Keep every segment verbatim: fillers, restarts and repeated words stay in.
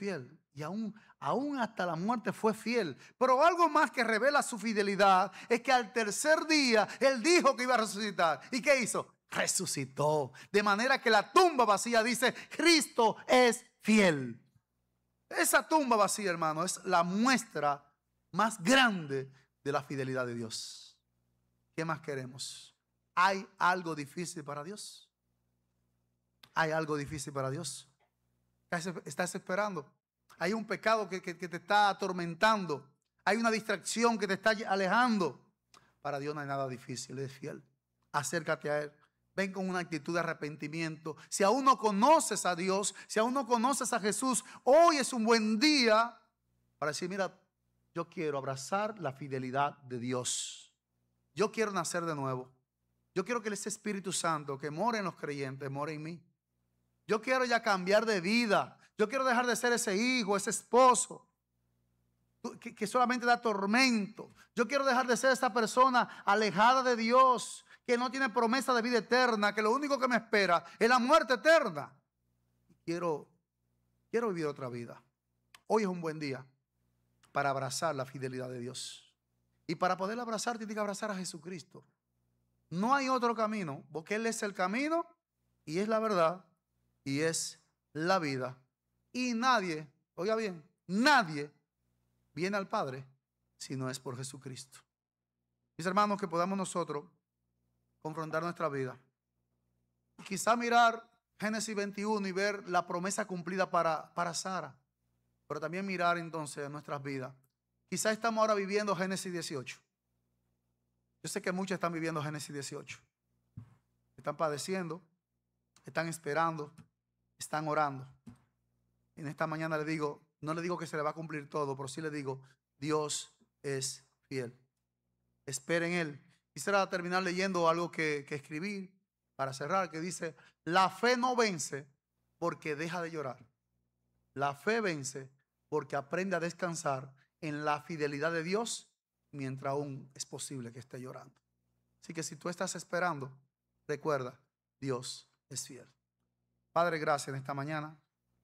fiel. Y aún, aún hasta la muerte fue fiel. Pero algo más que revela su fidelidad es que al tercer día Él dijo que iba a resucitar. ¿Y qué hizo? Resucitó. De manera que la tumba vacía dice, Cristo es fiel. Esa tumba vacía, hermano, es la muestra más grande de la fidelidad de Dios. ¿Qué más queremos? ¿Hay algo difícil para Dios? ¿Hay algo difícil para Dios? ¿Estás esperando? Hay un pecado que, que, que te está atormentando. Hay una distracción que te está alejando. Para Dios no hay nada difícil, Él es fiel. Acércate a Él. Ven con una actitud de arrepentimiento. Si aún no conoces a Dios, si aún no conoces a Jesús, hoy es un buen día para decir, mira, yo quiero abrazar la fidelidad de Dios. Yo quiero nacer de nuevo. Yo quiero que ese Espíritu Santo que mora en los creyentes, more en mí. Yo quiero ya cambiar de vida. Yo quiero dejar de ser ese hijo, ese esposo que, que solamente da tormento. Yo quiero dejar de ser esa persona alejada de Dios, que no tiene promesa de vida eterna, que lo único que me espera es la muerte eterna. Quiero, quiero vivir otra vida. Hoy es un buen día para abrazar la fidelidad de Dios. Y para poder abrazar, tienes que abrazar a Jesucristo. No hay otro camino, porque Él es el camino y es la verdad y es la vida. Y nadie, oiga bien, nadie viene al Padre si no es por Jesucristo. Mis hermanos, que podamos nosotros confrontar nuestra vida. Quizá mirar Génesis veintiuno y ver la promesa cumplida para, para Sara. Pero también mirar entonces nuestras vidas. Quizá estamos ahora viviendo Génesis dieciocho. Yo sé que muchos están viviendo Génesis dieciocho. Están padeciendo, están esperando, están orando. En esta mañana le digo, no le digo que se le va a cumplir todo, pero sí le digo, Dios es fiel. Espera en Él. Quisiera terminar leyendo algo que, que escribí para cerrar, que dice, la fe no vence porque deja de llorar. La fe vence porque aprende a descansar en la fidelidad de Dios mientras aún es posible que esté llorando. Así que si tú estás esperando, recuerda, Dios es fiel. Padre, gracias en esta mañana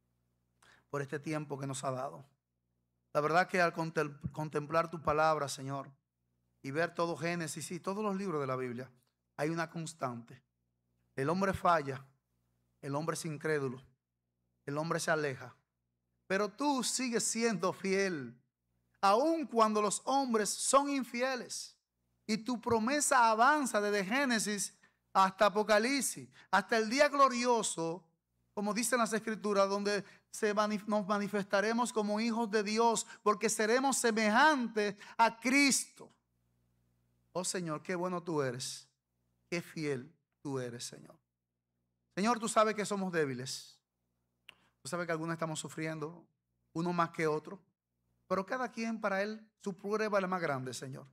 por este tiempo que nos ha dado. La verdad que al contemplar tu palabra, Señor, y ver todo Génesis y todos los libros de la Biblia, hay una constante. El hombre falla, el hombre es incrédulo, el hombre se aleja, pero tú sigues siendo fiel, aun cuando los hombres son infieles. Y tu promesa avanza desde Génesis hasta Apocalipsis, hasta el día glorioso, como dicen las Escrituras, donde se manif- nos manifestaremos como hijos de Dios, porque seremos semejantes a Cristo. Oh Señor, qué bueno tú eres, qué fiel tú eres, Señor. Señor, tú sabes que somos débiles. Tú sabes que algunos estamos sufriendo, uno más que otro. Pero cada quien para él, su prueba es la más grande, Señor.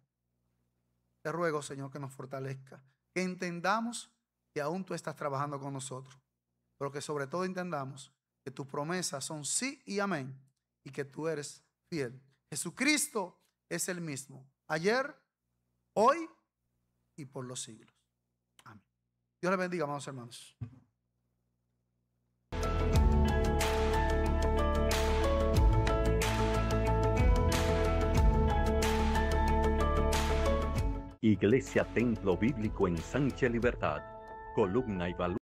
Te ruego, Señor, que nos fortalezca. Que entendamos que aún tú estás trabajando con nosotros. Pero que sobre todo entendamos que tus promesas son sí y amén. Y que tú eres fiel. Jesucristo es el mismo. Ayer, hoy y por los siglos. Amén. Dios les bendiga, amados hermanos. Iglesia Templo Bíblico Ensanche Libertad, columna y valor.